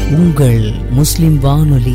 உங்கள் முஸ்லிம் வானொலி.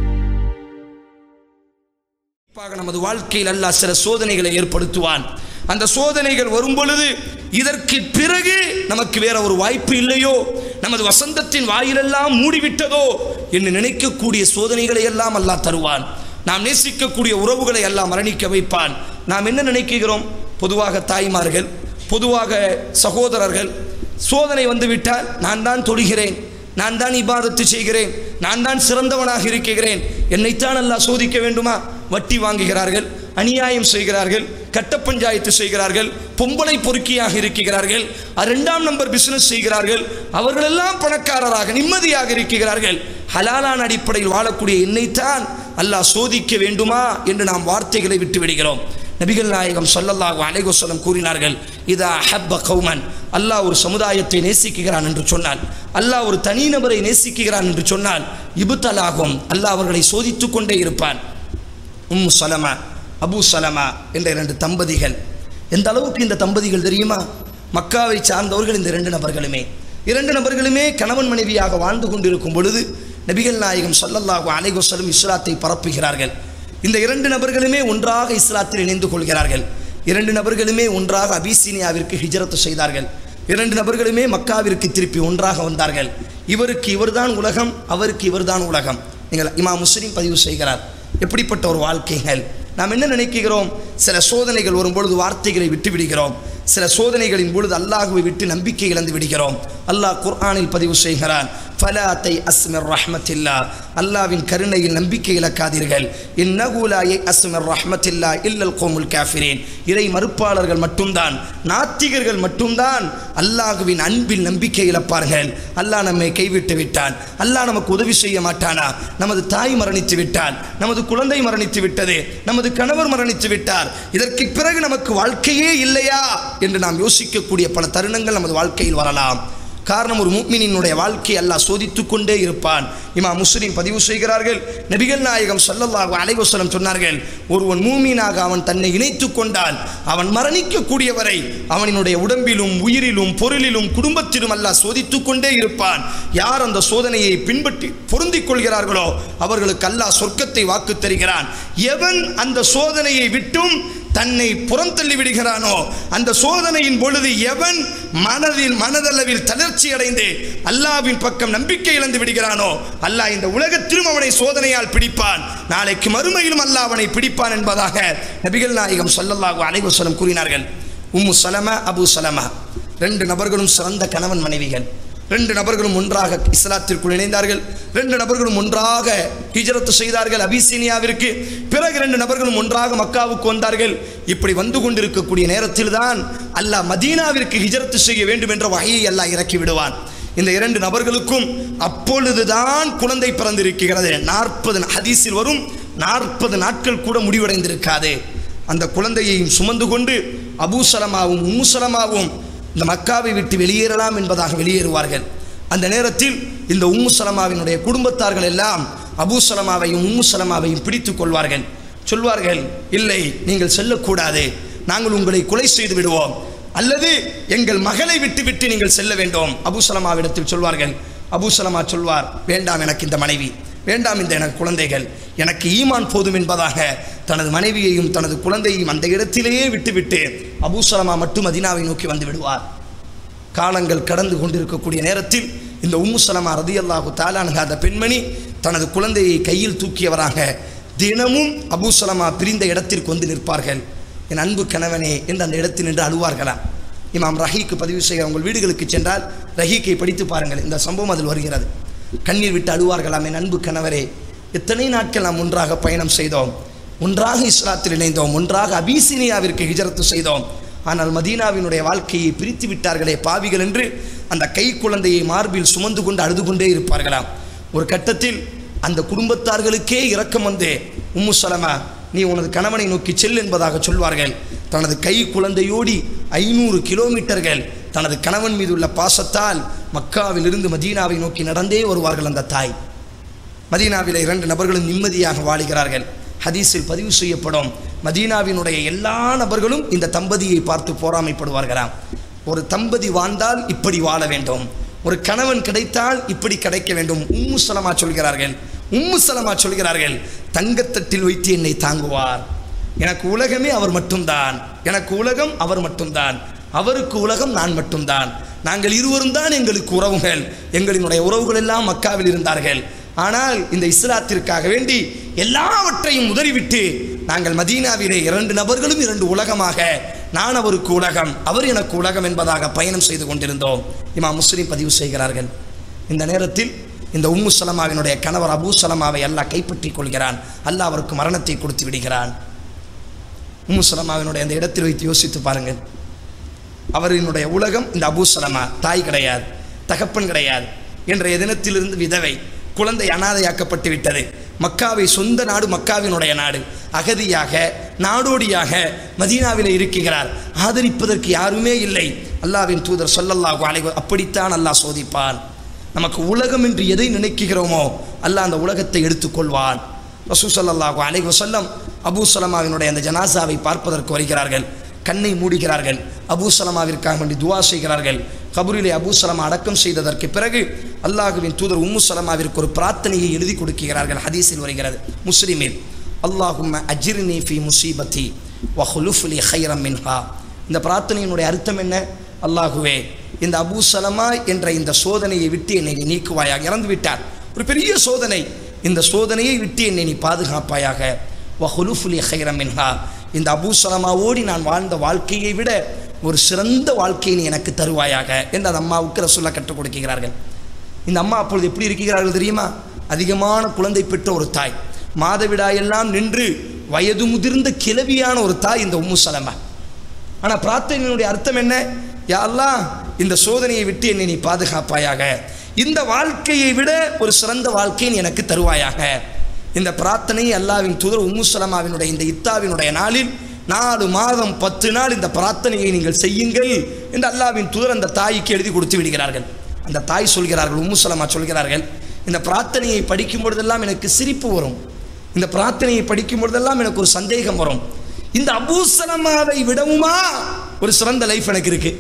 நமது வாழ்க்கையில் அல்லாஹ் சில சோதனைகளை ஏற்படுத்துவான். அந்த சோதனைகள் வரும் பொழுது இதற்கு பிறகு நமக்கு வேற ஒரு வாய்ப்பு இல்லையோ, நமது வசந்தத்தின் வாயிலெல்லாம் மூடிவிட்டதோ என்று நினைக்கக்கூடிய சோதனைகளை எல்லாம் அல்லாஹ் தருவான். நாம் நேசிக்கக்கூடிய உறவுகளை எல்லாம் மரணிக்க வைப்பான். நாம் என்ன நினைக்கிறோம்? பொதுவாக தாய்மார்கள், பொதுவாக சகோதரர்கள், சோதனை வந்துவிட்டால் நான் தான் தொழுகிறேன், நான் தான் இபாதத்து செய்கிறேன், நான் தான் சிறந்தவனாக இருக்கிறேன், என்னைத்தான் அல்லாஹ் சோதிக்க வேண்டுமா? வட்டி வாங்குகிறார்கள், அநியாயம் செய்கிறார்கள், கட்ட பஞ்சாயத்து செய்கிறார்கள், பொம்பளை பொறுக்கியாக இருக்கிறார்கள், இரண்டாம் நம்பர் பிசினஸ் செய்கிறார்கள், அவர்களெல்லாம் பணக்காரராக நிம்மதியாக இருக்கிறார்கள். ஹலாலான அடிப்படையில் வாழக்கூடிய என்னைத்தான் அல்லாஹ் சோதிக்க வேண்டுமா என்று நாம் வார்த்தைகளை விட்டு விடுகிறோம். நபிகள் நாயகம் ஸல்லல்லாஹு அலைஹி வஸல்லம் கூறினார்கள், இதா ஹப்ப கௌமன், அல்லாஹ் ஒரு சமுதாயத்தை நேசிக்கிறான் என்று சொன்னால், அல்லாஹ் ஒரு தனிநபரை நேசிக்கிறான் என்று சொன்னால், இப்தலாகும், அல்லாஹ் அவர்களை சோதித்துக் கொண்டே இருப்பான். உம்மு சலமா, அபு சலமா என்ற இரண்டு தம்பதிகள். எந்த அளவுக்கு இந்த தம்பதிகள் தெரியுமா? மக்காவை சார்ந்தவர்கள். இந்த இரண்டு நபர்களுமே கணவன் மனைவியாக வாழ்ந்து கொண்டிருக்கும் பொழுது நபிகள் நாயகம் ஸல்லல்லாஹு அலைஹி வஸல்லம் இஸ்லாத்தை பரப்புகிறார்கள். இந்த இரண்டு நபர்களுமே ஒன்றாக இஸ்லாத்தில் இணைந்து கொள்கிறார்கள். இரண்டு நபர்களுமே ஒன்றாக அபிசீனியாவிற்கு ஹிஜ்ரத் செய்தார்கள். இரண்டு நபர்களுமே மக்காவிற்கு திருப்பி ஒன்றாக வந்தார்கள். இவருக்கு இவர்தான் உலகம், அவருக்கு இவர்தான் உலகம். நீங்கள் இமாம் முஸ்லிம் பதிவு செய்கிறார். எப்படிப்பட்ட ஒரு வாழ்க்கைகள்! நாம் என்ன நினைக்கிறோம்? சில சோதனைகள் வரும்பொழுது வார்த்தைகளை விட்டு விடுகிறோம். சில சோதனைகளின் பொழுது அல்லாஹுவை விட்டு நம்பிக்கை இழந்து விடுகிறோம். அல்லாஹ் குர்ஆனில் பதிவு செய்கிறான், ஃபலா தைஅஸ் மிர் ரஹ்மத்தில்லாஹ், அல்லாஹ்வின் கருணையில் நம்பிக்கை இழக்காதீர்கள். இன்னஹு லா யைஅஸ் மிர் ரஹ்மத்தில்லாஹ் இல்லல் கௌமுல் காஃபிரீன், இறை மறுப்பாளர்கள் மட்டும்தான், நாத்திகர்கள் மட்டும்தான் அல்லாஹ்வின் அன்பில் நம்பிக்கை இழப்பார்கள். அல்லாஹ் நம்மை கைவிட்டு விட்டான், அல்லாஹ் நமக்கு உதவி செய்ய மாட்டானா? நமது தாய் மரணித்து விட்டால், நமது குழந்தை மரணித்து விட்டது, நமது கணவர் மரணித்து விட்டார், இதற்கு பிறகு நமக்கு வாழ்க்கையே இல்லையா என்று நாம் யோசிக்கக்கூடிய பல தருணங்கள் நமது வாழ்க்கையில் வரலாம். காரணம், ஒரு முஃமினினுடைய வாழ்க்கை அல்லாஹ் சோதித்துக் கொண்டே இருப்பான். இமாம் முஸ்லிம் பதிவு செய்கிறார்கள், நபிகள் நாயகம் ஸல்லல்லாஹு அலைஹி வஸல்லம் சொன்னார்கள், ஒருவன் மூமீனாக அவன் தன்னை இணைத்துக் கொண்டால் அவன் மரணிக்கக்கூடிய வரை அவனுடைய உடம்பிலும் உயிரிலும் பொருளிலும் குடும்பத்திலும் அல்லாஹ் சோதித்துக் கொண்டே இருப்பான். யார் அந்த சோதனையை பின்பற்றி பொருந்திக் கொள்கிறார்களோ அவர்களுக்கு அல்லாஹ் சொர்க்கத்தை வாக்கு தருகிறான். எவன் அந்த சோதனையை விட்டும் தன்னை புறந்தள்ளி விடுகிறானோ, அந்த சோதனையின் பொழுது எவன் மனதளவில் தளர்ச்சி அடைந்து அல்லாஹ்வின் பக்கம் நம்பிக்கை இழந்து விடுகிறானோ, அல்லாஹ் இந்த உலகத்திலும் அவனை சோதனையால் பிடிப்பான், நாளைக்கு மறுமையிலும் அல்லாஹ் அவனை பிடிப்பான் என்பதாக நபிகள் நாயகம் ஸல்லல்லாஹு அலைஹி வஸல்லம் கூறினார்கள். உம்மு சலமா, அபு சலமா, ரெண்டு நபர்களும் சிறந்த கணவன் மனைவிகள். ரெண்டு நபர்களும் ஒன்றாக இஸ்லாத்திற்குள் இணைந்தார்கள். ரெண்டு நபர்களும் ஒன்றாக ஹிஜ்ரத் செய்தார்கள் அபிசீனியாவிற்கு. பிறகு ரெண்டு நபர்களும் ஒன்றாக மக்காவுக்கு வந்தார்கள். இப்படி வந்து கொண்டிருக்கக்கூடிய நேரத்தில் தான் அல்லாஹ் மதீனாவிற்கு ஹிஜ்ரத் செய்ய வேண்டும் என்ற வஹீயை அல்லாஹ் இறக்கி விடுவான். இந்த இரண்டு நபர்களுக்கும் அப்பொழுதுதான் குழந்தை பிறந்திருக்கிறது. 40 ஹதீஸில் வரும் 40 நாட்கள் கூட முடிவடைந்திருக்காது. அந்த குழந்தையையும் சுமந்து கொண்டு அபூ சலமாவும் உம்மு சலமாவும் இந்த மக்காவை விட்டு வெளியேறலாம் என்பதாக வெளியேறுவார்கள். அந்த நேரத்தில் இந்த உம்மு சலமாவினுடைய குடும்பத்தார்கள் எல்லாம் அபூ சலமாவையும் உம்மு சலமாவையும் பிடித்துக் கொள்வார்கள். சொல்வார்கள், இல்லை, நீங்கள் செல்லக்கூடாது, நாங்கள் உங்களை கொலை செய்து விடுவோம், அல்லது எங்கள் மகளை விட்டு நீங்கள் செல்ல வேண்டும். அபூ சலமாவிடத்தில் சொல்வார்கள். அபூ சலமா சொல்வார், வேண்டாம், எனக்கு இந்த மனைவி வேண்டாம், இந்த எனக்கு குழந்தைகள், எனக்கு ஈமான் போதும் என்பதாக தனது மனைவியையும் தனது குழந்தையையும் அந்த இடத்திலேயே விட்டுவிட்டு அபூ சலமா மட்டும் மதீனாவை நோக்கி வந்து விடுவார். காலங்கள் கடந்து கொண்டிருக்கக்கூடிய நேரத்தில் இந்த உம்மு சலமா ரலியல்லாஹு தஆலா அன்ஹா அந்த பெண்மணி தனது குழந்தையை கையில் தூக்கியவராக தினமும் அபூ சலமா பிரிந்த இடத்திற்கு வந்து நிற்பார்கள். என் அன்பு கணவனே என்று அந்த இடத்தில் நின்று அழுவார்களாம். இமாம் ரஹீக்கு பதிவு செய்ய, உங்கள் வீடுகளுக்கு சென்றால் ரஹீக்கை படித்து பாருங்கள், இந்த சம்பவம் அதில் வருகிறது. கண்ணீர் விட்டு அழுவார்களாம், என் அன்பு கணவரே, எத்தனை நாட்கள் நாம் ஒன்றாக பயணம் செய்தோம், ஒன்றாக இஸ்லாத்தில் இணைந்தோம், ஒன்றாக அபிசீனியாவிற்கு ஹிஜ்ரத் செய்தோம், ஆனால் மதீனாவினுடைய வாழ்க்கையை பிரித்து விட்டார்களே பாவிகள் என்று அந்த கை குழந்தையை மார்பில் சுமந்து கொண்டு அழுது கொண்டே இருப்பார்களாம். ஒரு கட்டத்தில் அந்த குடும்பத்தார்களுக்கே இரக்கம் வந்து, உம்மு சலமா, நீ உனது கணவனை நோக்கி செல் என்பதாக சொல்வார்கள். தனது கை குழந்தையோடி 500 கிலோமீட்டர்கள் தனது கணவன் மீது உள்ள பாசத்தால் மக்காவிலிருந்து மதீனாவை நோக்கி நடந்தே வருவார்கள். அந்த தாய் மதீனாவிலே 2 நபர்களும் நிம்மதியாக வாழுகிறார்கள். ஹதீஸில் பதிவு செய்யப்படும், மதீனாவினுடைய எல்லா நபர்களும் இந்த தம்பதியை பார்த்து போராமைப்படுவார்களாம். ஒரு தம்பதி வாழ்ந்தால் இப்படி வாழ வேண்டும், ஒரு கணவன் கிடைத்தால் இப்படி கிடைக்க வேண்டும். உம்மு சலமா சொல்கிறார்கள், தங்கத்தட்டில் வைத்து என்னை தாங்குவார். எனக்கு உலகமே அவர் மட்டும்தான், எனக்கு உலகம் அவர் மட்டும்தான், அவருக்கு உலகம் நான் மட்டும்தான். நாங்கள் இருவரும் தான் எங்களுக்கு உறவுகள். எங்களினுடைய உறவுகள் எல்லாம் மக்காவில் இருந்தார்கள். ஆனால் இந்த இஸ்லாத்திற்காக வேண்டி எல்லாவற்றையும் உதறிவிட்டு நாங்கள் மதீனாவிலே 2 நபர்களும் 2 உலகமாக, நான் அவருக்கு உலகம், அவர் எனக்கு உலகம் என்பதாக பயணம் செய்து கொண்டிருந்தோம். இமாம் முஸ்லிம் பதிவு செய்கிறார்கள். இந்த நேரத்தில் இந்த உம்மு சலமாவினுடைய கணவர் அபூ சலமாவை அல்லாஹ் கைப்பற்றி கொள்கிறான். அல்லாஹ் அவருக்கு மரணத்தை கொடுத்து விடுகிறான். உம்மு சலமாவினுடைய அந்த இடத்தில் வைத்து யோசித்து பாருங்கள். அவரினுடைய உலகம் இந்த அபூ சலமா, தாய் கிடையாது, தகப்பன் கிடையாது. இன்றைய தினத்திலிருந்து விதவை, குழந்தை அனாதையாக்கப்பட்டு விட்டது. மக்காவை சொந்த நாடு, மக்காவினுடைய நாடு, அகதியாக நாடோடியாக மதீனாவிலே இருக்கிறார். ஆதரிப்பதற்கு யாருமே இல்லை. அல்லாஹ்வின் தூதர் ஸல்லல்லாஹு அலைஹி வஸல்லம் அப்படித்தான் அல்லாஹ் சோதிப்பான். நமக்கு உலகம் என்று எதை நினைக்கிறோமோ அல்லாஹ் அந்த உலகத்தை எடுத்துக்கொள்வான். ரசூல் ஸல்லல்லாஹு அலைஹி வஸல்லம் அபூ சலமாவினுடைய அந்த ஜனாசாவை பார்ப்பதற்கு வருகிறார்கள். கண்ணை மூடுகிறார்கள். அபூ சலமாவிற்காக வேண்டி துவா செய்கிறார்கள். கபூரிலே அபூ சலமா அடக்கம் செய்ததற்கு பிறகு அல்லாஹ்வின் தூதர் உம்மு சலமாவிற்கு ஒரு பிரார்த்தனையை எழுதி கொடுக்கிறார்கள். ஹதீஸில் வருகிறது, முஸ்லிமில், அல்லாஹும்ம அஜிர்னி ஃபீ முஸீபத்தி வ ஹுலுஃப் லி கைரம் மின்ஹா. இந்த பிரார்த்தனையினுடைய அர்த்தம் என்ன? அல்லாஹுவே, இந்த அபூ சலமா என்ற இந்த சோதனையை விட்டு என்னை நீக்குவாயாக. இறந்து விட்டார், ஒரு பெரிய சோதனை. இந்த சோதனையை விட்டு என்னை நீ பாதுகாப்பாயாக. வ ஹுலுஃப் லி கைரம் மின்ஹா, இந்த அபூ சலமாவோடு நான் வாழ்ந்த வாழ்க்கையை விட ஒரு சிறந்த வாழ்க்கையை நீ எனக்கு தருவாயாக என்று அந்த அம்மாவுக்கு ரசூலுல்லாஹ் கற்றுக் கொடுக்கிறார்கள். இந்த அம்மா அப்பொழுது எப்படி இருக்கிறார்கள் தெரியுமா? அதிகமான குழந்தை பெற்ற ஒரு தாய், மாதவிடாயெல்லாம் நின்று வயது முதிர்ந்த கிழவியான ஒரு தாய் இந்த உம்மு சலமா. ஆனால் பிரார்த்தனையினுடைய அர்த்தம் என்ன? யா அல்லாஹ், இந்த சோதனையை விட்டு என்னை நீ பாதுகாப்பாயாக, இந்த வாழ்க்கையை விட ஒரு சிறந்த வாழ்க்கையை நீ எனக்கு தருவாயாக. இந்த பிரார்த்தனையை அல்லாஹ்வின் தூதர் உம்மு சலமாவினுடைய இந்த இத்தாவினுடைய நாளில் 4 மாதம் 10 நாள் இந்த பிரார்த்தனையை நீங்கள் செய்யுங்கள் என்று அல்லாஹ்வின் தூதர் அந்த தாய்க்கு எழுதி கொடுத்து விடுகிறார்கள். அந்த தாய் சொல்கிறார்கள், உம்மு சலமா சொல்கிறார்கள், இந்த பிரார்த்தனையை படிக்கும் பொழுதெல்லாம் எனக்கு சிரிப்பு வரும். இந்த பிரார்த்தனையை படிக்கும் பொழுதெல்லாம் எனக்கு ஒரு சந்தேகம் வரும். இந்த அபூ சலமாவை விடவுமா ஒரு சிறந்த லைஃப் எனக்கு இருக்கு?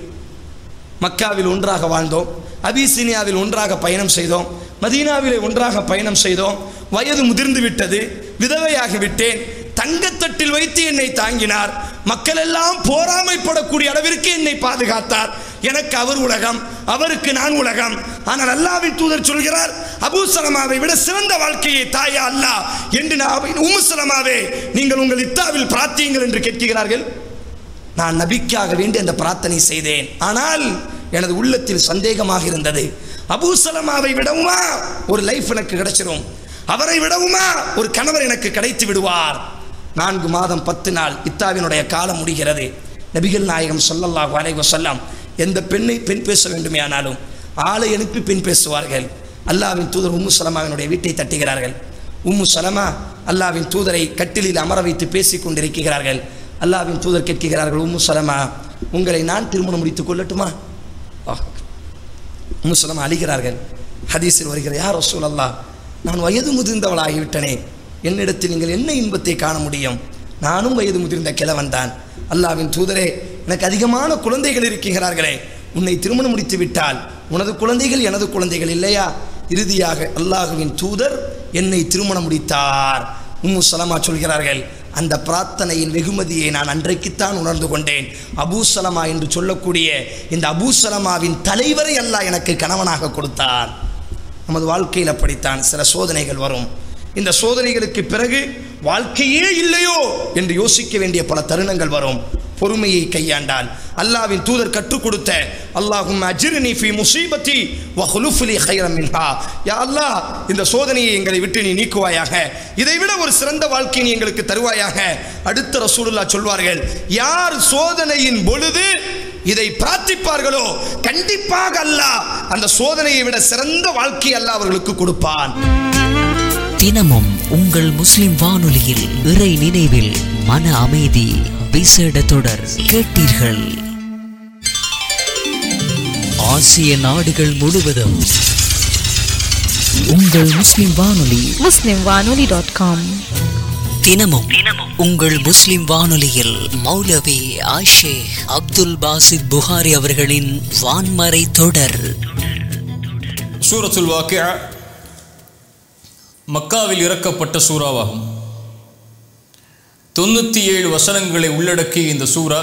மக்காவில் ஒன்றாக வாழ்ந்தோம், அபிசீனியாவில் ஒன்றாக பயணம் செய்தோம், மதீனாவிலே ஒன்றாக பயணம் செய்தோம். வயது முதிர்ந்து விட்டது, விதவையாகிவிட்டேன். தங்கத்தட்டில் வைத்து என்னை தாங்கினார். மக்கள் எல்லாம் போராமைப்படக்கூடிய அளவிற்கு என்னை பாதுகாத்தார். எனக்கு அவர் உலகம், அவருக்கு நான் உலகம். ஆனால் அல்லாஹ்வின் தூதர் சொல்கிறார், அபூ சலமாவை விட சிறந்த வாழ்க்கையை தாயா அல்லாஹ் என்று உம்மு சலமாவே, நீங்கள் உங்கள் இத்தாவில் பிரார்த்தியுங்கள் என்று கேட்கிறார்கள். நான் நபிக்காக வேண்டி அந்த பிரார்த்தனை செய்தேன். ஆனால் எனது உள்ளத்தில் சந்தேகமாக இருந்தது, அபூ சலமாவை விடவுமா ஒரு லைஃப் எனக்கு கிடைச்சிரும், அவரை விடவுமா ஒரு கணவர் எனக்கு கிடைத்து விடுவார். 4 மாதம் 10 நாள் இத்தாவினுடைய காலம் முடிகிறது. நபிகள் நாயகம் ஸல்லல்லாஹு அலைஹி வஸல்லம் எந்த பெண் பேச வேண்டுமே ஆனாலும் ஆளை அனுப்பி பெண் பேசுவார்கள். அல்லாஹ்வின் தூதர் உம்மு சலமாவினுடைய வீட்டை தட்டுகிறார்கள். உம்மு சலமா அல்லாஹ்வின் தூதரை கட்டிலில் அமர வைத்து பேசிக் கொண்டிருக்கிறார்கள். அல்லாஹ்வின் தூதர் கேட்கிறார்கள், உம்மு சலமா, உங்களை நான் திருமணம் முடித்துக் கொள்ளட்டுமா? உம்மு சலமா அழுகிறார்கள். ஹதீஸில் வருகிற, யா ரசூலல்லாஹ், நான் வயது முதிர்ந்தவளாகிவிட்டனே, என்னிடத்தில் நீங்கள் என்ன இன்பத்தை காண முடியும்? நானும் வயது முதிர்ந்த கிழவன் தான். அல்லாஹ்வின் தூதரே, எனக்கு அதிகமான குழந்தைகள் இருக்கிறார்களே, உன்னை திருமணம் முடித்து விட்டால் உனது குழந்தைகள் எனது குழந்தைகள் இல்லையா? இறுதியாக அல்லாஹ்வின் தூதர் என்னை திருமணம் முடித்தார். உம்மு சலமா சொல்கிறார்கள், அந்த பிரார்த்தனையின் வெகுமதியை நான் அன்றைக்குத்தான் உணர்ந்து கொண்டேன். அபூ சலமா என்று சொல்லக்கூடிய இந்த அபூ சலமாவின் தலைவரை அல்லாஹ் எனக்கு கணவனாக கொடுத்தார். நமது வாழ்க்கையில் அப்படித்தான் சில சோதனைகள் வரும். இந்த சோதனைகளுக்கு பிறகு வாழ்க்கையே இல்லையோ என்று யோசிக்க வேண்டிய பல தருணங்கள் வரும். பொறுமையை கையாண்டால் அல்லாஹ்வின் தூதர் கற்றுக் கொடுத்த அல்லாஹும்ம அஜிர்னி ஃபீ முஸீபத்தி வ ஹுலுஃப் லி கைரம் மின்ஹா, யா அல்லாஹ், இந்த சோதனையை எங்களை விட்டு நீ நீக்குவாயாக, இதைவிட ஒரு சிறந்த வாழ்க்கை நீ எங்களுக்கு தருவாயாக. அடுத்த ரசூலுல்லாஹ் சொல்வார்கள், யார் சோதனையின் பொழுது இதை பிரார்த்திப்பார்களோ கண்டிப்பாக அல்லாஹ் அந்த சோதனையை விட சிறந்த வாழ்க்கை அல்லாஹ் அவர்களுக்கு கொடுப்பான். தினமும் உங்கள் முஸ்லிம் வானொலியில் இறை நினைவில் மன அமைதி விசேட தொடர் கேட்டீர்கள். ஆசிய நாடுகள் முழுவதும் உங்கள் முஸ்லிம் வானொலி muslimwanoli.com தினமும் உங்கள் முஸ்லிம் வானொலியில் மௌலவி ஆஷேக் அப்துல் பாசித் புகாரி அவர்களின் வான்மறை தொடர் சூரத்துல் வாக்கிஆ மக்காவில் இறக்கப்பட்ட சூறாவாகும். 97 வசனங்களை உள்ளடக்கிய இந்த சூரா,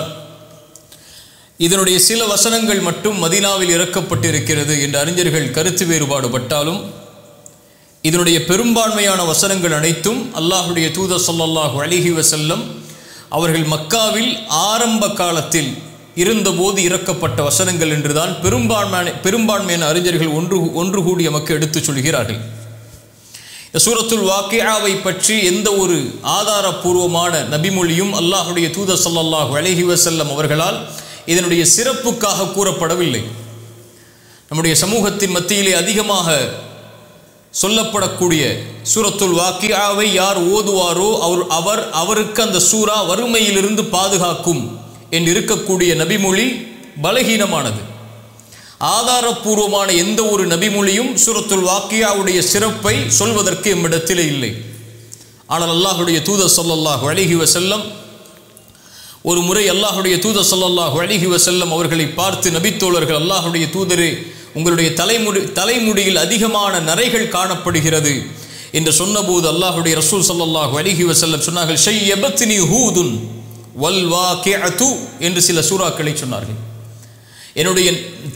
இதனுடைய சில வசனங்கள் மட்டும் மதீனாவில் இறக்கப்பட்டிருக்கிறது என்று அறிஞர்கள் கருத்து வேறுபாடுபட்டாலும் இதனுடைய பெரும்பான்மையான வசனங்கள் அனைத்தும் அல்லாஹுடைய தூதர் ஸல்லல்லாஹு அலைஹி வஸல்லம் அவர்கள் மக்காவில் ஆரம்ப காலத்தில் இருந்தபோது இறக்கப்பட்ட வசனங்கள் என்றுதான் பெரும்பான்மையான அறிஞர்கள் ஒன்று கூடி நமக்கு எடுத்துச் சொல்கிறார்கள். சூரத்துல் வாக்கிஆவை பற்றி எந்த ஒரு ஆதாரபூர்வமான நபிமொழியும் அல்லாஹுடைய தூதர் ஸல்லல்லாஹு அலைஹி வஸல்லம் அவர்களால் இதனுடைய சிறப்புக்காக கூறப்படவில்லை. நம்முடைய சமூகத்தின் மத்தியிலே அதிகமாக சொல்லப்படக்கூடிய சூரத்துல் வாக்கிஆவை யார் ஓதுவாரோ அவருக்கு அந்த சூரா வறுமையிலிருந்து பாதுகாக்கும் என்று இருக்கக்கூடிய நபிமொழி பலகீனமானது. ஆதாரபூர்வமான எந்த ஒரு நபிமொழியும் சூரத்துல் வாக்கியாவுடைய சிறப்பை சொல்வதற்கு எம்மிடத்திலே இல்லை. ஆனால் அல்லாஹுடைய தூதர் ஸல்லல்லாஹு அலைஹி வஸல்லம் ஒரு முறை அல்லாஹுடைய தூதர் ஸல்லல்லாஹு அலைஹி வஸல்லம் அவர்களை பார்த்து, நபித்தோழர்கள், அல்லாஹுடைய தூதரே, உங்களுடைய தலைமுடியில் அதிகமான நரைகள் காணப்படுகிறது என்று சொன்னபோது அல்லாஹுடைய ரசூல் ஸல்லல்லாஹு அலைஹி வஸல்லம் சொன்னார்கள், ஷையபத்னி ஹூதுன் வல் வாக்கிஅத்து என்று சில சூறாக்களை சொன்னார்கள். என்னுடைய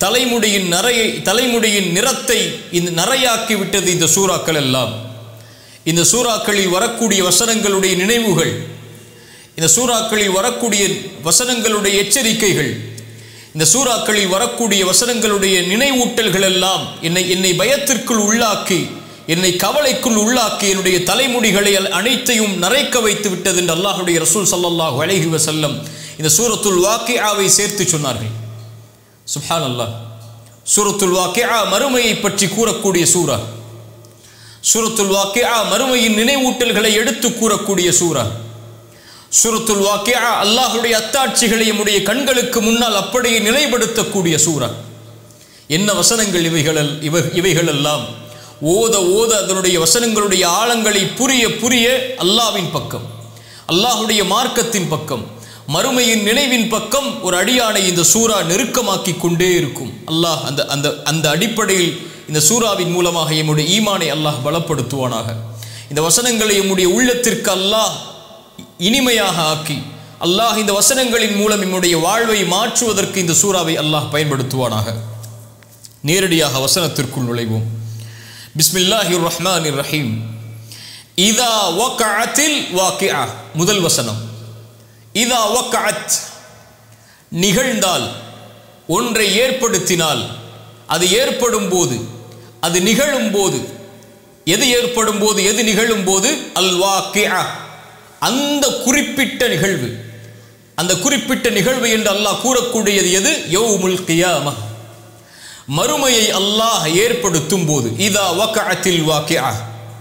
தலைமுடியின் நிறத்தை இந்த நரையாக்கி விட்டது இந்த சூறாக்கள் எல்லாம். இந்த சூறாக்களில் வரக்கூடிய வசனங்களுடைய நினைவுகள், இந்த சூறாக்களில் வரக்கூடிய வசனங்களுடைய எச்சரிக்கைகள், இந்த சூறாக்களில் வரக்கூடிய வசனங்களுடைய நினைவூட்டல்கள் எல்லாம் என்னை பயத்திற்குள் உள்ளாக்கி, என்னை கவலைக்குள் உள்ளாக்கி, என்னுடைய தலைமுடிகளை அனைத்தையும் நரைக்க வைத்து விட்டது என்று அல்லாஹுடைய ரசூல் ஸல்லல்லாஹு அலைஹி வஸல்லம் இந்த சூரத்துல் வாக்கிஆவை சேர்த்து சொன்னார்கள். சுப்ஹானல்லாஹ். சூரத்துல் வாக்கிஆ மறுமையை பற்றி கூறக்கூடிய சூரா. சூரத்துல் வாக்கிஆ மறுமையின் நினைவூட்டல்களை எடுத்து கூறக்கூடிய சூரா. சூரத்துல் வாக்கிஆ அல்லாஹுடைய அத்தாட்சிகளை நம்முடைய கண்களுக்கு முன்னால் அப்படியே நிலைப்படுத்தக்கூடிய சூரா. என்ன வசனங்கள் இவைகள் எல்லாம்! ஓத ஓத அதனுடைய வசனங்களுடைய ஆழங்களை புரிய அல்லாஹ்வின் பக்கம், அல்லாஹுடைய மார்க்கத்தின் பக்கம், மறுமையின் நினைவின் பக்கம் ஒரு அடியானை இந்த சூரா நெருக்கமாக்கி கொண்டே இருக்கும். அல்லாஹ் அந்த அடிப்படையில் இந்த சூராவின் மூலமாக எம்முடைய ஈமானை அல்லாஹ் பலப்படுத்துவானாக. இந்த வசனங்களை எம்முடைய உள்ளத்திற்கு அல்லாஹ் இனிமையாக ஆக்கி, அல்லாஹ் இந்த வசனங்களின் மூலம் நம்முடைய வாழ்வை மாற்றுவதற்கு இந்த சூறாவை அல்லாஹ் பயன்படுத்துவானாக. நேரடியாக வசனத்திற்குள் நுழைவோம். பிஸ்மில்லாஹிர் ரஹ்மானிர் ரஹீம். இதா வக்அத்தில் வாக்கிஆ. முதல் வசனம். இதா வக்அத், நிகழ்ந்தால், ஒன்றை ஏற்படுத்தினால், அது ஏற்படும் போது, அது நிகழும் போது, எது ஏற்படும் போது, எது நிகழும் போது, அல் வாக்கிஆ, அந்த குறிப்பிட்ட நிகழ்வு. அந்த குறிப்பிட்ட நிகழ்வு என்று அல்லாஹ் கூறக்கூடியது எது? யௌமுல் கியாமah, மறுமையை அல்லாஹ் ஏற்படுத்தும் போது. இதா வக்அத்தில் வாக்கிஆ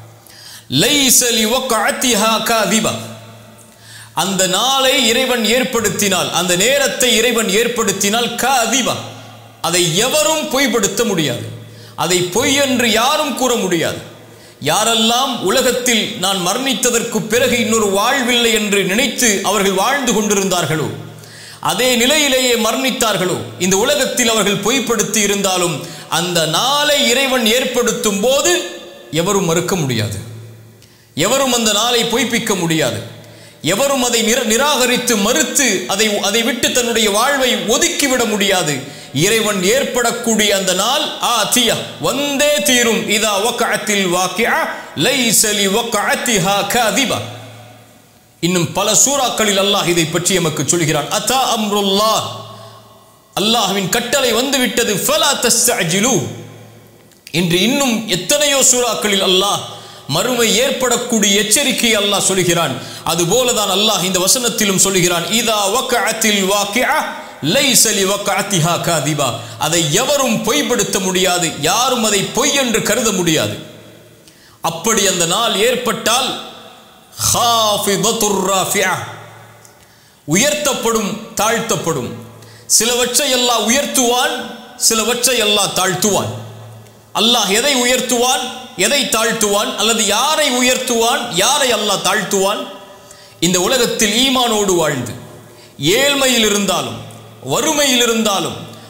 லைஸ லிவக்அத்திஹா காதிபா, அந்த நாளை இறைவன் ஏற்படுத்தினால், அந்த நேரத்தை இறைவன் ஏற்படுத்தினால், காதிபா, அதை எவரும் பொய்ப்படுத்த முடியாது. அதை பொய் என்று யாரும் கூற முடியாது. யாரெல்லாம் உலகத்தில் நான் மரணித்ததற்கு பிறகு இன்னொரு வாழ்வில்லை என்று நினைத்து அவர்கள் வாழ்ந்து கொண்டிருந்தார்களோ, அதே நிலையிலேயே மரணித்தார்களோ, இந்த உலகத்தில் அவர்கள் பொய்ப்படுத்தி இருந்தாலும் அந்த நாளை இறைவன் ஏற்படுத்தும் போது எவரும் மறுக்க முடியாது. எவரும் அந்த நாளை பொய்ப்பிக்க முடியாது. எவரும் அதை நிராகரித்து மறுத்து அதை விட்டு தன்னுடைய வாழ்வை ஒதுக்கிவிட முடியாது. இறைவன் ஏற்படக்கூடிய அந்த நாள் ஆதியா, வந்தே தீரும். இதா வக்அத்தில் வாக்கிஆ லைஸ லிவக்அத்திஹா காதிபா. இன்னும் பல சூறாக்களில் அல்லாஹ் இதை பற்றி நமக்கு சொல்கிறான். அதா அம்ருல்லாஹ், அல்லாஹ்வின் கட்டளை வந்துவிட்டது. ஃபலா தஸ்தஅஜிலு என்று இன்னும் எத்தனையோ சூறாக்களில் அல்லாஹ் மறுமை ஏற்படக்கூடிய எச்சரிக்கை அல்லாஹ் சொல்கிறான். அதுபோலதான் அல்லாஹ் இந்த வசனத்திலும் சொல்கிறான். இதா வக்அத்தில் வாக்கிஆ லைஸ லிவக்அத்திஹா காதிபா, அதை எவரும் பொய்ப்படுத்த முடியாது. யாரும் அதை பொய் என்று கருத முடியாது. அப்படி அந்த நாள் ஏற்பட்டால் ஹாஃபிதத்துர் ராஃபிஆ, உயர்த்தப்படும், தாழ்த்தப்படும். சிலவற்றை அல்லாஹ் உயர்த்துவான், சிலவற்றை அல்லாஹ் தாழ்த்துவான். அல்லாஹ் எதை உயர்த்துவான், எதை தாழ்த்துவான், அல்லது யாரை உயர்த்துவான், யாரை அல்லாஹ் தாழ்த்துவான்? இந்த உலகத்தில் ஈமானோடு வாழ்ந்து, ஏழ்மையில் இருந்தாலும், வறுமையில் இருந்தாலும்,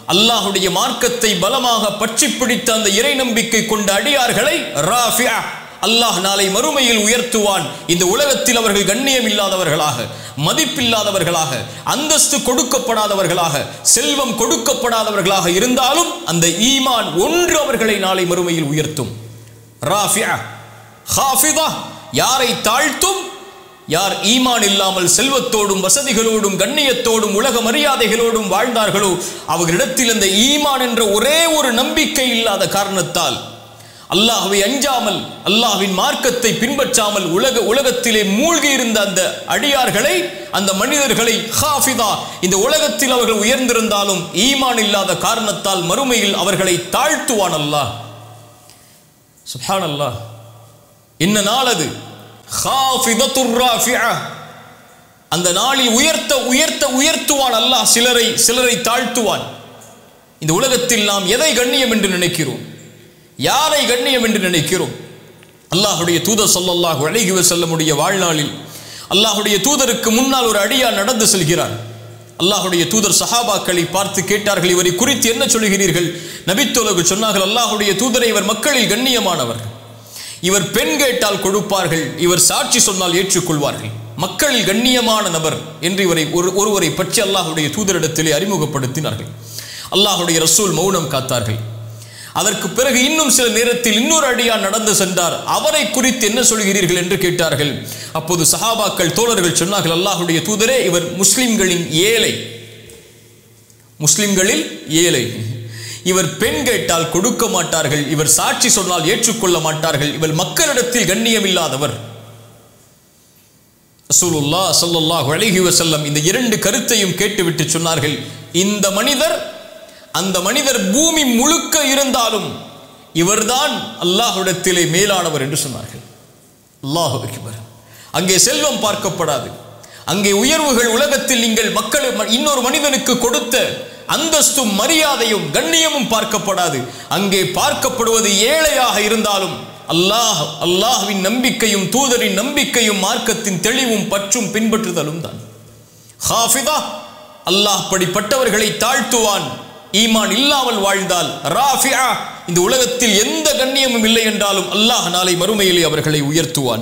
அல்லாஹ்வுடைய மார்க்கத்தை பலமாக பற்றி பிடித்த அந்த இறை நம்பிக்கை கொண்ட அடியார்களை ராஃபிஆ அல்லாஹ் நாளை மறுமையில் உயர்த்துவான். இந்த உலகத்தில் அவர்கள் கண்ணியம் இல்லாதவர்களாக, மதிப்பில்லாதவர்களாக, அந்தஸ்து கொடுக்கப்படாதவர்களாக, செல்வம் கொடுக்கப்படாதவர்களாக இருந்தாலும் அந்த ஈமான் ஒன்று அவர்களை நாளை மறுமையில் உயர்த்தும். ராஃபிஆ. ஹாஃபிதா யாரை தாழ்த்தும்? யார் ஈமான் இல்லாமல் செல்வத்தோடும் வசதிகளோடும் கண்ணியத்தோடும் உலக மரியாதைகளோடும் வாழ்ந்தார்களோ அவர்களிடத்தில் அந்த ஈமான் என்ற ஒரே ஒரு நம்பிக்கை இல்லாத காரணத்தால், அல்லாஹ்வை அஞ்சாமல் அல்லாஹ்வின் மார்க்கத்தை பின்பற்றாமல் உலகத்திலே மூழ்கி இருந்த அந்த அடியார்களை, அந்த மனிதர்களை ஹாஃபிதா, இந்த உலகத்தில் அவர்கள் உயர்ந்திருந்தாலும் ஈமான் இல்லாத காரணத்தால் மறுமையில் அவர்களை தாழ்த்துவான் அல்லாஹ். சுப்ஹானல்லாஹ். என்ன நாள் அது? ஹாஃபிதத்துர் ராஃபிஆ. அந்த நாளில் உயர்த்துவான் அல்லாஹ். சிலரை தாழ்த்துவான். இந்த உலகத்தில் நாம் எதை கண்ணியம் என்று நினைக்கிறோம்? யாரை கண்ணியம் என்று நினைக்கிறோம்? அல்லாஹ்வுடைய தூதர் ஸல்லல்லாஹு அலைஹி வஸல்லமுடைய வாழ்நாளில் அல்லாஹ்வுடைய தூதருக்கு முன்னால் ஒரு அடியார் நடந்து செல்கிறார். அல்லாஹ்வுடைய தூதர் சஹாபாக்களை பார்த்து கேட்டார்கள், இவரை குறித்து என்ன சொல்கிறீர்கள்? நபித்தோழர்கள் சொன்னார்கள், அல்லாஹ்வுடைய தூதரை, இவர் மக்களில் கண்ணியமானவர், இவர் பெண் கேட்டால் கொடுப்பார்கள், இவர் சாட்சி சொன்னால் ஏற்றுக்கொள்வார்கள், மக்களில் கண்ணியமான நபர் என்று ஒருவரை பற்றி அல்லாஹ்வுடைய தூதரிடத்திலே அறிமுகப்படுத்தினார்கள். அல்லாஹ்வுடைய ரசூல் மௌனம் காத்தார்கள். அதற்கு பிறகு இன்னும் சில நேரத்தில் இன்னொரு அடியார் நடந்து சென்றார். அவரை குறித்து என்ன சொல்கிறீர்கள் என்று கேட்டார்கள். அப்போது சஹாபாக்கள் தோழர்கள் சொன்னார்கள், அல்லாஹ்வுடைய தூதரே, இவர் முஸ்லிம்களில் ஏழை, இவர் பெண் கேட்டால் கொடுக்க மாட்டார்கள், இவர் சாட்சி சொன்னால் ஏற்றுக்கொள்ள மாட்டார்கள், இவர் மக்களிடத்தில் கண்ணியம் இல்லாதவர். ரசூலுல்லாஹ் ஸல்லல்லாஹு அலைஹி வஸல்லம் இந்த இரண்டு கருத்தையும் கேட்டுவிட்டு சொன்னார்கள், இந்த மனிதர், அந்த மனிதர் பூமி முழுக்க இருந்தாலும் இவர்தான் அல்லாஹ்விடத்திலே மேலானவர் என்று சொன்னார்கள். அல்லாஹு அக்பர். அங்கே செல்வம் பார்க்கப்படாது, அங்கே உயர்வுகள், உலகத்தில் நீங்கள் இன்னொரு மனிதனுக்கு கொடுத்த அந்தஸ்தும் மரியாதையும் கண்ணியமும் பார்க்கப்படாது. அங்கே பார்க்கப்படுவது ஏழையாக இருந்தாலும் அல்லாஹ்வின் நம்பிக்கையும் தூதரின் நம்பிக்கையும் மார்க்கத்தின் தெளிவும் பற்றும் பின்பற்றுதலும் தான். ஹாஃபிதா, அல்லாஹ் படிப்பட்டவர்களை தாழ்த்துவான். ஈமான் இல்லாமல் வாழ்ந்தால் ராஃபிஆ, இந்த உலகத்தில் எந்த கண்ணியமும் இல்லை என்றாலும் அல்லாஹ் நாளை மறுமையிலே அவர்களை உயர்த்துவான்.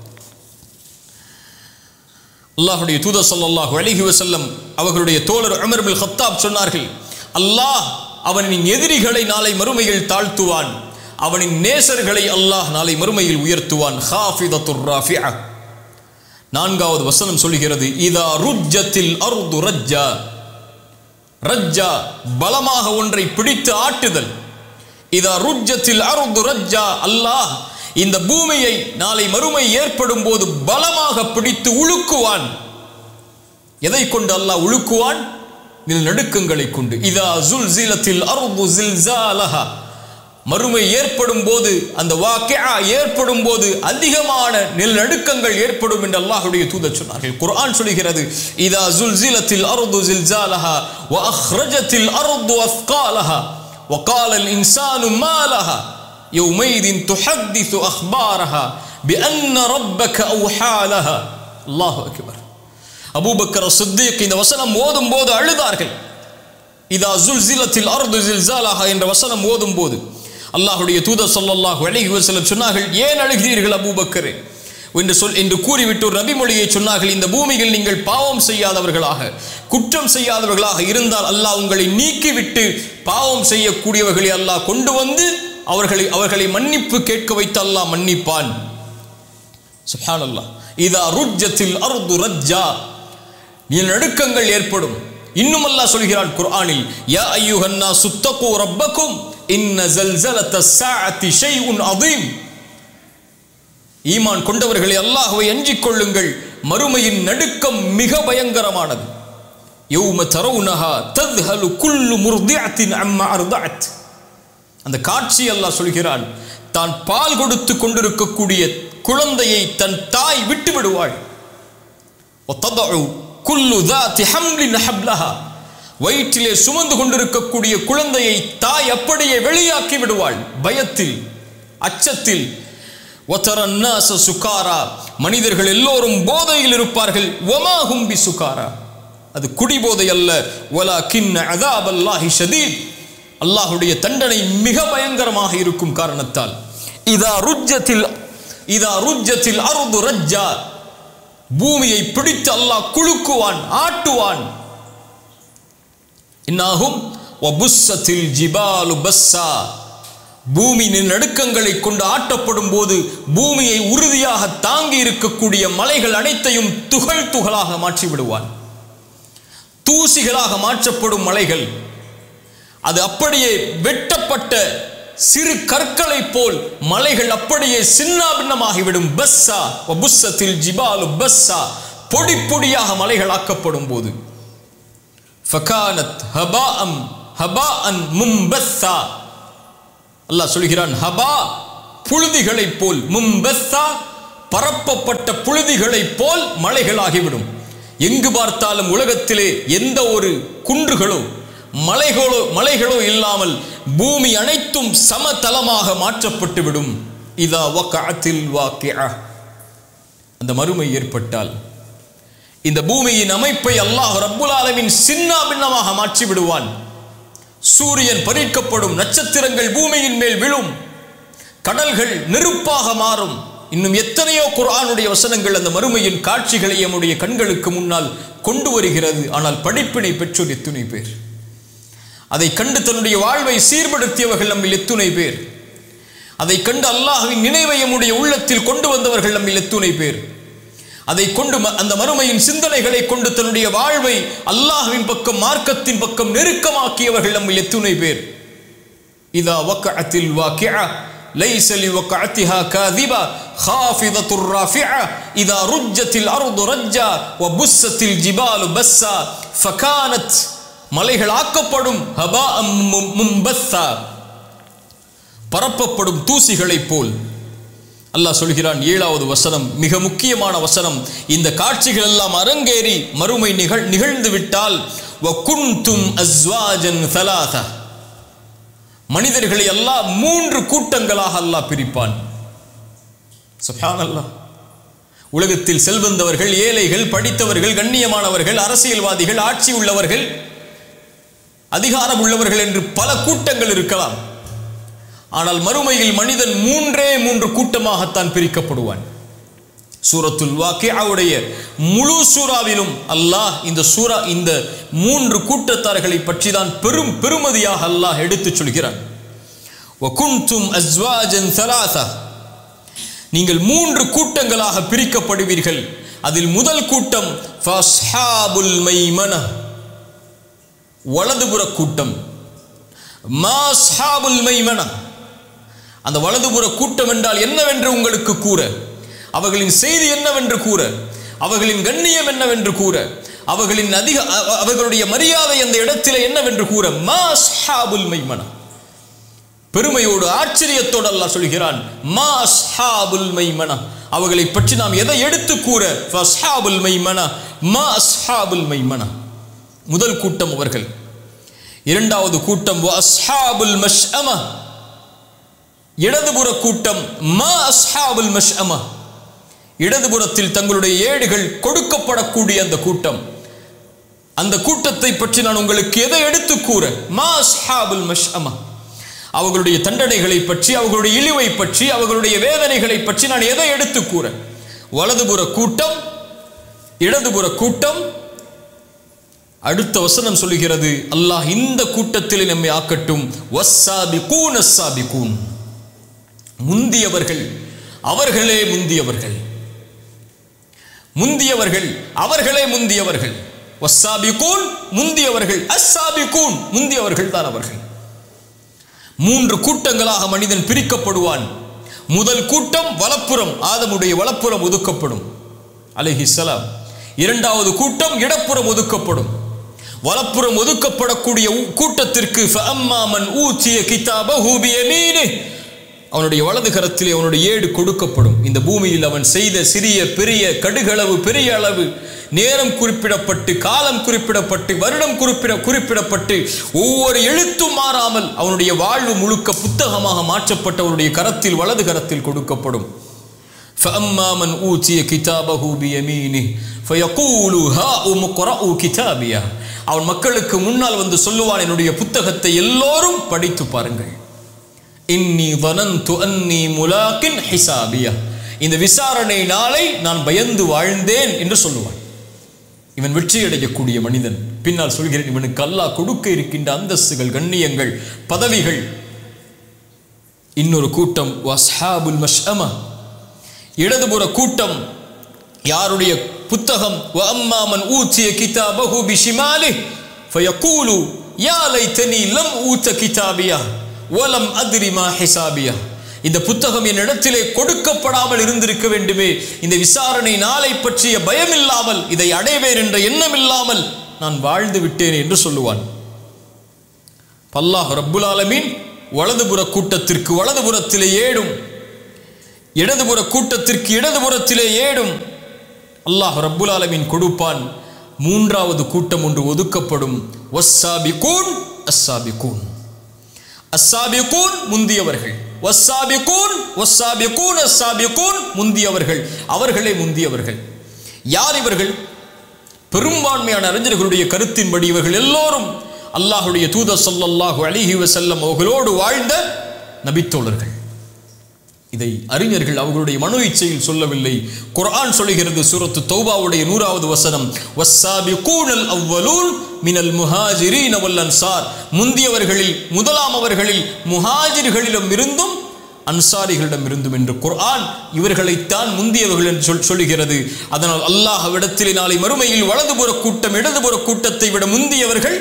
அல்லாஹ்வுடைய தூதர் ஸல்லல்லாஹு அலைஹி வஸல்லம் அவர்களுடைய தோழர் உமர் இப்னு கத்தாப் சொன்னார்கள், அல்லாஹ் அவனின் எதிரிகளை நாளை மறுமையில் தாழ்த்துவான், அவனின் நேசர்களை அல்லாஹ் நாளை மறுமையில் உயர்த்துவான். ஹாஃபிதத்துர் ராஃபிஆ. நான்காவது வசனம் சொல்கிறது, இதா ருஜ்ஜத்தில் அர்து ரஜ்ஜா. ரஜ்ஜா பலமாக ஒன்றை பிடித்து ஆட்டுதல். இதா ருஜ்ஜத்தில் அர்து ரஜ்ஜா, அல்லாஹ் இந்த பூமியை நாளை மறுமை ஏற்படும் போது பலமாக பிடித்து உழுக்குவான். எதை கொண்டு அல்லாஹ் உழுக்குவான்? நிலநடுக்கங்களை கொண்டு. இதா ஸுல்ஸிலத்தில் அர்து ஸில்ஸாலஹா, மறுமை ஏற்படும் போது, அந்த வாக்கிஆ ஏற்படும் போது அதிகமான நிலநடுக்கங்கள் ஏற்படும் என்று அல்லாஹ்வுடைய தூதர் சொன்னார்கள். குர்ஆன் சொல்கிறது, இதா ஸுல்ஸிலத்தில் அர்து ஸில்ஸாலஹா வ அக்ரஜத்தில் அர்து அஸ்காலஹா வ காலல் இன்சானு மா லஹா யௌமைதின் துஹத்திஸு அக்பாரஹா பிஅன்ன ரப்பக அவ்ஹா லஹா. அல்லாஹு அக்பர். அபூபக்கர் சித்தீக் இந்த வசனம் ஓதும் போது அழுதார்கள். இதா ஸுல்ஸிலத்தில் அர்து ஸில்ஸாலஹா என்ற வசனம் ஓதும் போது அல்லாஹ்வுடைய தூதர் ஸல்லல்லாஹு அலைஹி வஸல்லம் சொன்னார்கள், ஏன் அழுகிறீர்கள் அபூபக்கரே என்று கூறிவிட்டு ஒரு நபிமொழியை சொன்னார்கள், இந்த பூமியில் நீங்கள் பாவம் செய்யாதவர்களாக, குற்றம் செய்யாதவர்களாக இருந்தால் அல்லாஹ் உங்களை நீக்கிவிட்டு பாவம் செய்யக்கூடியவர்களை அல்லாஹ் கொண்டு வந்து அவர்களை மன்னிப்பு கேட்க வைத்து அல்லாஹ் மன்னிப்பான். சுப்ஹானல்லாஹ். இதா ருஜ்ஜத்தில் அர்து ரஜ்ஜா, நிலநடுக்கங்கள் ஏற்படும். இன்னும் அல்லாஹ் சொல்கிறான் குர்ஆனில், யா அய்யுஹன் நாஸு தகு ரப்பக்கும் இன்ன ஸல்ஸலத்தஸ் ஸாஅத்தி ஷைஉன் அதீம். ஈமான் கொண்டவர்களே, அல்லாஹ்வை அஞ்சிக் கொள்ளுங்கள், மறுமையின் நடுக்கம் மிக பயங்கரமானது. யௌம தரவுனஹா தத்ஹலு குல்லு முர்திஅத்தின் அம்மா அர்தஅத். அந்த காட்சி அல்லாஹ் சொல்கிறான், தான் பால் கொடுத்து கொண்டிருக்கக்கூடிய குழந்தையை தன் தாய் விட்டு விடுவாள். வததஉ குல்லு ذات حمل حبلها, வயிற்றிலே சுமந்து கொண்டிருக்கக்கூடிய குழந்தையை தாய் அப்படியே வெளியாக்கி விடுவாள் பயத்தில், அச்சத்தில். வதர الناس சுகாரா, மனிதர்கள் எல்லோரும் போதையில் இருப்பார்கள். வமா ஹும் பிசுகாரா, அது குடிபோதை அல்ல. வலாகின் அஸாபல்லாஹி ஷதீத், அல்லாஹ்வுடைய தண்டனை மிக பயங்கரமாக இருக்கும் காரணத்தால். இதா ருஜ்ஜத்தில் அர்து ரஜ்ஜா, பூமியை பிடித்து அல்லாஹ் குலுக்குவான், ஆட்டுவான். இன்னாகும் வபுஸ்ஸத்தில் ஜிபாலு பஸ்ஸா, பூமியின் நடுக்கங்களை கொண்டு ஆட்டப்படும் போது பூமியை உறுதியாக தாங்கி இருக்கக்கூடிய மலைகள் அனைத்தையும் துகள் துகளாக மாற்றி விடுவான். தூசிகளாக மாற்றப்படும் மலைகள் அது அப்படியே வெட்டப்பட்ட சிறு கற்களை போல் மலைகள் அப்படியே சின்னாபின்னமாகிவிடும். பஸ்ஸா வபுஸ்ஸத்தில் ஜிபாலு பஸ்ஸா, பொடி பொடியாக மலைகள் ஆக்கப்படும் போது ஃபகானத் ஹபாஅன் மும்பஸ்ஸா, அல்லாஹ் சொல்கிறான் ஹபா, புழுதிகளைப் போல், மும்பஸ்ஸா, பரப்பப்பட்ட புழுதிகளைப் போல் மலைகளாகிவிடும். எங்கு பார்த்தாலும் உலகத்திலே எந்த ஒரு குன்றுகளோ மலைகளோ இல்லாமல் பூமி அனைத்தும் சமதளமாக மாற்றப்பட்டுவிடும். இதா வகஅத்தில் வாக்கிஅ, அந்த மறுமை ஏற்பட்டால் இந்த பூமியின் அமைப்பை அல்லாஹ் ரப்புல் ஆலமீன் சின்னாபின்னமாக மாற்றி விடுவான். சூரியன் பறிக்கப்படும், நட்சத்திரங்கள் பூமியின் மேல் விழும், கடல்கள் நெருப்பாக மாறும். இன்னும் எத்தனையோ குர்ஆனுடைய வசனங்கள் அந்த மறுமையின் காட்சிகளை நம்முடைய கண்களுக்கு முன்னால் கொண்டு வருகிறது. ஆனால் படிப்பினை பெற்றோர் எத்துணை பேர்? அதை கண்டு தன்னுடைய வாழ்வை சீர்படுத்தியவர்கள் நம்மில் எத்துணை பேர்? அதை கண்டு அல்லாஹ்வின் நினைவை நம்முடைய உள்ளத்தில் கொண்டு வந்தவர்கள் நம்மில் எத்துணை பேர்? அதை கொண்டு அந்த மறுமையின் சிந்தனைகளை கொண்டு தன்னுடைய வாழ்வை அல்லாஹ்வின் பக்கம், மார்க்கத்தின் பக்கம் நெருக்கமாக்கியவர்கள் நம்மில் எத்துணை பேர்? இதா வகஅத்தில் வாக்கிஅ லைஸ லிவகஅத்திஹா காதிபா ஹாஃபிதத்துர் ராஃபிஅ இதா ருஜ்ஜத்தில் அர்து ரஜ்ஜா வபுஸ்ஸத்தில் ஜிபாலு பஸ்ஸா ஃபகானத், மலைகள் ஆக்கப்படும், ஹபாஅம் மும்பஸ்ஸா, பரப்பப்படும் தூசிகளைப் போல். அல்லாஹ் சொல்கிறான், 7வது வசனம், மிக முக்கியமான வசனம். இந்த காட்சிகள் எல்லாம் அரங்கேறி மறுமை நிகழ்ந்து விட்டால் வகுன்தும் அஸ்வாஜன் ஸலாஸா, மனிதர்களை அல்லாஹ் 3 கூட்டங்களாக அல்லாஹ் பிரிப்பான். சுப்ஹானல்லாஹ். உலகத்தில் செல்வந்தவர்கள், ஏழைகள், படித்தவர்கள், கண்ணியமானவர்கள், அரசியல்வாதிகள், ஆட்சி உள்ளவர்கள், அதிகாரம் உள்ளவர்கள் என்று பல கூட்டங்கள் இருக்கலாம். ஆனால் மறுமையில் மனிதன் 3 கூட்டமாகத்தான் பிரிக்கப்படுவான். சூரத்துல் வாக்கிஅவுடைய முழு சூறாவிலும் அல்லாஹ் இந்த 3 கூட்டத்தார்களை பற்றி தான் பெருமதியாக அல்லாஹ் எடுத்துச் சொல்கிறான். வகுன்தும் அஸ்வாஜன் ஸலாஸா, நீங்கள் 3 கூட்டங்களாக பிரிக்கப்படுவீர்கள். அதில் முதல் கூட்டம் ஃபஸ்ஹாபுல் மைமனா, வலதுபுற கூட்டம். மாஸ்ஹாபுல் மைமனா, அந்த வலதுபுற கூட்டம் என்றால் என்னவென்று உங்களுக்கு கூற, அவர்களின் செய்தி என்னவென்று கூற, அவர்களின் கண்ணியம் என்னவென்று கூற, அவர்களுடைய மரியாதை அந்த இடத்திலே என்னவென்று கூற. மாஸ்ஹாபுல் மைமனா, பெருமையோடு ஆச்சரியத்தோடு அல்லாஹ் சொல்கிறான், மாஸ்ஹாபுல் மைமனா, அவர்களை பற்றி நாம் எதை எடுத்து கூற. ஃபஸ்ஹாபுல் மைமனா, மாஸ்ஹாபுல் மைமனா, முதல் கூட்டம் அவர்கள். 2வது கூட்டம் வஅஸ்ஹாபுல் மஷ்அமா, இடதுபுற கூட்டம். மா அஸ்ஹாபுல் மஷ்அமா, இடதுபுறத்தில் தங்களுடைய ஏடுகள் கொடுக்கப்படக்கூடிய அந்த கூட்டம். அந்த கூட்டத்தை பற்றி நான் உங்களுக்கு எதை எடுத்து கூற. மா அஸ்ஹாபுல் மஷ்அமா, அவர்களுடைய தண்டனைகளை பற்றி, அவர்களுடைய இழிவை பற்றி, அவர்களுடைய வேதனைகளை பற்றி நான் எதை எடுத்து கூற. வலதுபுற கூட்டம், இடதுபுற கூட்டம். அடுத்த வசனம் சொல்லுகிறது, அல்லாஹ் இந்த கூட்டத்தில் நம்மை ஆக்கட்டும். வஸ்ஸாபிகூன் அஸ்ஸாபிகூன், முந்தியவர்கள், அவர்களே முந்தியவர்கள், முந்தியவர்கள், அவர்களே முந்தியவர்கள். வஸ்ஸாபிகூன், முந்தியவர்கள், அஸ்ஸாபிகூன், முந்தியவர்கள் தான் அவர்கள். 3 கூட்டங்களாக மனிதன் பிரிக்கப்படுவான். முதல் கூட்டம் வலப்புறம், ஆதமுடைய வலப்புறம் ஒதுக்கப்படும் அலைஹிஸ்ஸலாம். 2வது கூட்டம் இடப்புறம் ஒதுக்கப்படும். வலப்புறம் ஒதுக்கப்படக்கூடிய கூட்டத்திற்கு ஃபஅம்மா மன் ஊதிய கிதாபஹு பியமீனிஹி, அவனுடைய வலது கரத்திலே அவனுடைய ஏடு கொடுக்கப்படும். இந்த பூமியில் அவன் செய்த சிறிய பெரிய கடுகளவு, பெரிய அளவு, நேரம் குறிப்பிடப்பட்டு, காலம் குறிப்பிடப்பட்டு, வருடம் குறிப்பிடப்பட்டு, ஒவ்வொரு எழுத்தும் மாறாமல் அவனுடைய வாழ்வு முழுக்க புத்தகமாக மாற்றப்பட்ட அவனுடைய கரத்தில், வலது கரத்தில் கொடுக்கப்படும். فأما من أوتي كتابه بيمينه فيقول هاؤم اقرءوا كتابيه. அவன் மக்களுக்கு முன்னால் வந்து சொல்லுவான், என்னுடைய புத்தகத்தை எல்லோரும் படித்து பாருங்கள். இன்னி ظننت أني ملاق حسابيه. இந்த விசாரணை நாளை நான் பயந்து வாழ்ந்தேன் என்று சொல்லுவான். இவன் வெற்றி அடையக்கூடிய மனிதன். பின்னால் சொல்கிறேன், இவனுக்கு அல்லாஹ் கொடுக்க இருக்கின்ற அந்தஸ்துகள், கண்ணியங்கள், பதவிகள். இன்னொரு கூட்டம் வஸ்ஹாபுல் மஷ்அமா, இடதுபுற கூட்டம். யாருடைய புத்தகம் வஅம்மா மன் ஊதிய கிதாபஹு பிஷிமாலிஹி ஃபயகூலு யா லைதனி லம் ஊத கிதாபியா வலம் அத்ரி மா ஹிசாபியா. இந்த புத்தகம் என் இடத்திலே கொடுக்கப்படாமல் இருந்திருக்க வேண்டுமே, இந்த விசாரணை நாளை பற்றிய பயம் இல்லாமல், இதை அடைவேன் என்ற எண்ணம் இல்லாமல் நான் வாழ்ந்து விட்டேன் என்று சொல்லுவான். அல்லாஹ் ரப்புல் ஆலமீன் வலதுபுற கூட்டத்திற்கு வலதுபுறத்திலே 7, இடதுபுற கூட்டத்திற்கு இடதுபுறத்திலே 7 அல்லாஹ் ரப்புல் ஆலமீன் கொடுப்பான். 3வது கூட்டம் ஒன்று ஒதுக்கப்படும். வஸ்ஸாபிகூன் அஸ்ஸாபிகூன். அஸ்ஸாபிகூன் முந்தியவர்கள், வஸ்ஸாபிகூன் வஸ்ஸாபிகூன் அஸ்ஸாபிகூன் முந்தியவர்கள், அவர்களே முந்தியவர்கள். யார் இவர்கள்? பெரும்பான்மையான அறிஞர்களுடைய கருத்தின்படி இவர்கள் எல்லோரும் அல்லாஹ்வுடைய தூதர் ஸல்லல்லாஹு அலைஹி வஸல்லம் அவர்களோடு வாழ்ந்த நபித்தோழர்கள். இதை அறிஞர்கள் அவர்களுடைய மனோ இச்சையில் சொல்லவில்லை. குர்ஆன் சொல்கிறது, சூரத்து தௌபாவுடைய 100வது வசனம், வஸ்ஸாபிகூனல் அவ்வலூன் மினல் முஹாஜிரீன வல் அன்சார். முந்தியவர்களில், முதலாமவர்களில் முஹாஜிர்களிடம் இருந்தும் அன்சாரிகளிடம் இருந்தும் என்று குர்ஆன் இவர்களைத்தான் முந்தியவர்கள் என்று சொல்லுகிறது. அதனால் அல்லாஹ்விடத்திலே நாளை மறுமையில் வலதுபுற கூட்டம் இடதுபுற கூட்டத்தை விட முந்தியவர்கள்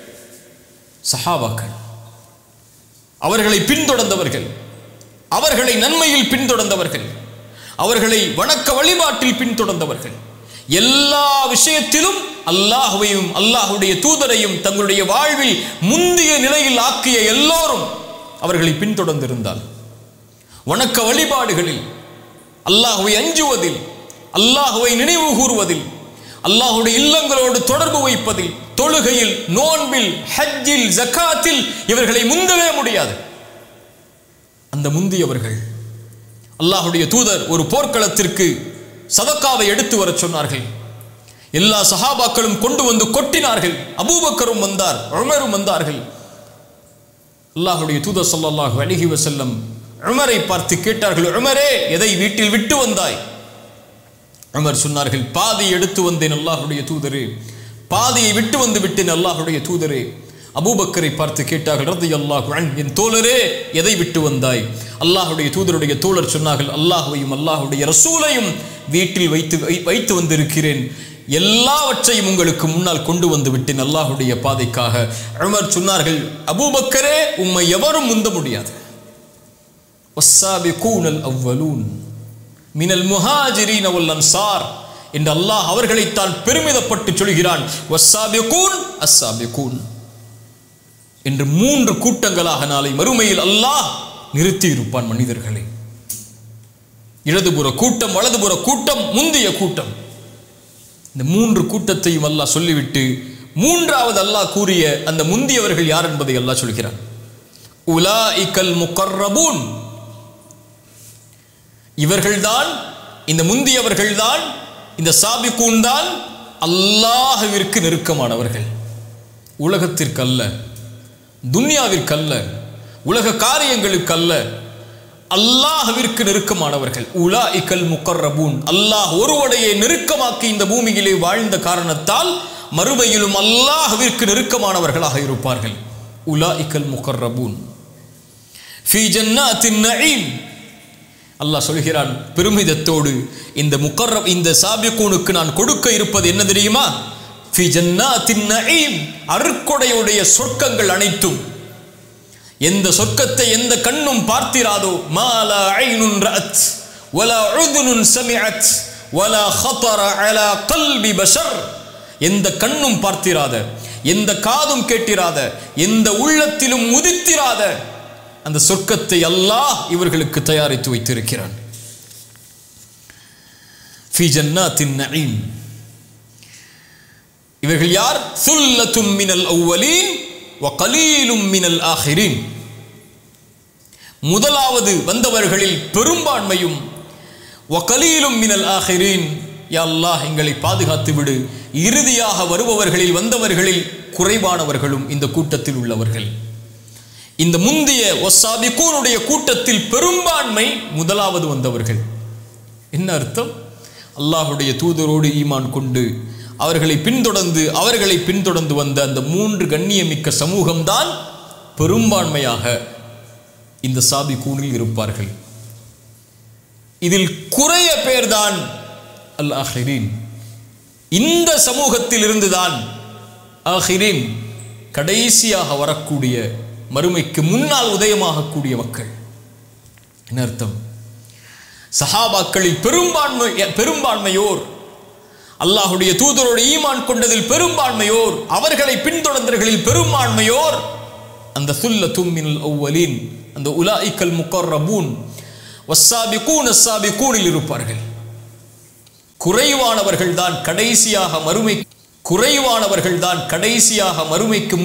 சஹாபாக்கள், அவர்களை பின்தொடர்ந்தவர்கள், அவர்களை நன்மையில் பின்தொடர்ந்தவர்கள், அவர்களை வணக்க வழிபாட்டில் பின்தொடர்ந்தவர்கள். எல்லா விஷயத்திலும் அல்லாஹ்வையும் அல்லாஹ்வுடைய தூதரையும் தங்களுடைய வாழ்வில் முந்திய நிலையில் ஆக்கிய எல்லோரும் அவர்களை பின்தொடர்ந்திருந்தால், வணக்க வழிபாடுகளில், அல்லாஹ்வை அஞ்சுவதில், அல்லாஹ்வை நினைவு கூறுவதில், அல்லாஹ்வுடைய இல்லங்களோடு தொடர்பு வைப்பதில், தொழுகையில், நோன்பில், ஹஜ்ஜில், ஜகாத்தில் இவர்களை முந்தவே முடியாது. அந்த முந்தியவர்கள், அல்லாஹ்வுடைய தூதர் ஒரு போர்க்களத்திற்கு சதக்காவை எடுத்து வர சொன்னார்கள். எல்லா சஹாபாக்களும் கொண்டு வந்து கொட்டினார்கள். அபூபக்கரும் வந்தார், உமரும் வந்தார்கள். அல்லாஹ்வுடைய தூதர் ஸல்லல்லாஹு அலைஹி வஸல்லம் உமரை பார்த்து கேட்டார்கள், உமரே, எதை வீட்டில் விட்டு வந்தாய்? உமர் சொன்னார்கள், பாதி எடுத்து வந்தேன் அல்லாஹ்வுடைய தூதரே, பாதியை விட்டு வந்து விட்டேன் அல்லாஹ்வுடைய தூதரே. அபூபக்கரை பார்த்து கேட்டார்கள், ரலியல்லாஹு அன்ஹு, என் தோழரே, எதை விட்டு வந்தாய்? அல்லாஹ்வுடைய தூதருடைய தோழர் சொன்னார்கள், அல்லாஹ்வையும் அல்லாஹ்வுடைய ரசூலையும் வீட்டில் வைத்து வந்திருக்கிறேன், எல்லாவற்றையும் உங்களுக்கு முன்னால் கொண்டு வந்து விட்டேன் அல்லாஹ்வுடைய பாதைக்காக. உமர் சொன்னார்கள், அபூபக்கரே, உம்மை எவரும் முந்த முடியாது. வஸ்ஸாபிகூனல் அவ்வலூன் மினல் முஹாஜிரீன வல் அன்சார் என்று அல்லாஹ் அவர்களைத்தான் பெருமிதப்பட்டு சொல்கிறான். வஸ்ஸாபிகூன் அஸ்ஸாபிகூன் என்று 3 கூட்டங்களாக நாளை மறுமையில் அல்லாஹ் நிறுத்தி இருப்பான் மனிதர்களை. இடதுபுற கூட்டம், வலதுபுற கூட்டம், முந்திய கூட்டம். இந்த 3 கூட்டத்தையும் அல்லாஹ் சொல்லிவிட்டு 3வது அல்லாஹ் கூறிய அந்த முந்தியவர்கள் யார் என்பதை அல்லாஹ் சொல்கிறான். உலாஇகல் முகர்ரபூன், இவர்கள்தான், இந்த முந்தியவர்கள்தான், இந்த சாபிகூன் தான் அல்லாஹ்விற்கு நெருக்கமானவர்கள். உலகத்திற்கு அல்ல, துன்யாவிற்கு அல்ல, உலக காரியங்களுக்கு அல்ல, அல்லாஹ்விற்கு நெருக்கமானவர்கள். உலாஇகல் முகர்ரபூன், அல்லாஹ் ஒருவனையே நெருக்கமாக்கி இந்த பூமியிலே வாழ்ந்த காரணத்தால் மறுமையிலும் அல்லாஹ்விற்கு நெருக்கமானவர்களாக இருப்பார்கள். உலாஇகல் முகர்ரபூன் ஃபீ ஜன்னாத்தின் நஈம். அல்லாஹ் சொல்கிறான் பெருமிதத்தோடு, இந்த சாபிகூனுக்கு நான் கொடுக்க இருப்பது என்ன தெரியுமா? ஃபீ ஜன்னாத்தின் நஈம், அருட்கொடையுடைய சொர்க்கங்கள் அனைத்தும். எந்த சொர்க்கத்தை எந்த கண்ணும் பார்த்திராதோ, மாலா ஐனுன் ரஅத் வலா உதுனுன் சமிஅத் வலா ஹதர அலா கல்பி பஷர், எந்த கண்ணும் பார்த்திராத, எந்த காதும் கேட்டிராத, எந்த உள்ளத்திலும் உதித்திராத அந்த சொர்க்கத்தை அல்லாஹ் இவர்களுக்கு தயாரித்து வைத்திருக்கிறான். ஃபீ ஜன்னாத்தின் நஈம். இவர்கள் யார்? சுல்லத்தும் மினல் அவ்வலீன் வ கலீலும் மினல் ஆஹிரீன். முதலாவது வந்தவர்களில் பெரும்பான்மையும் வகலீலும் மினல் ஆகிரீன், யா அல்லாஹ் எங்களை பாதுகாத்து விடு, இறுதியாக வருபவர்களில் வந்தவர்களில் குறைவானவர்களும் இந்த கூட்டத்தில் உள்ளவர்கள். இந்த முந்திய வஸ்ஸாபிகூனுடைய கூட்டத்தில் பெரும்பான்மை முதலாவது வந்தவர்கள். என்ன அர்த்தம்? அல்லாஹுடைய தூதரோடு ஈமான் கொண்டு அவர்களை பின்தொடர்ந்து வந்த அந்த 3 கண்ணியமிக்க சமூகம்தான் பெரும்பான்மையாக இந்த சாபிகூனில் இருப்பார்கள். இதில் குறைய பேர்தான் அல் ஆஹிரீன். இந்த சமூகத்தில் இருந்துதான் ஆஹிரீன், கடைசியாக வரக்கூடிய மறுமைக்கு முன்னால் உதயமாகக்கூடிய மக்கள். என்ன அர்த்தம்? சஹாபாக்களில் பெரும்பான்மையோர், அல்லாஹுடைய தூதரோடு ஈமான் கொண்டதில் பெரும்பான்மையோர், அவர்களை பின்தொடர்ந்தவர்களில் பெரும்பான்மையோர் அந்த சுல்லத்தும் மினல் அவ்வலீன், அந்த உலாயிக்கல் முகர்ரபூன் வஸ்ஸாபிகூன் அஸ்ஸாபிகூனில் இருப்பார்கள். குறைவானவர்கள் தான் கடைசியாக மறுமைக்கு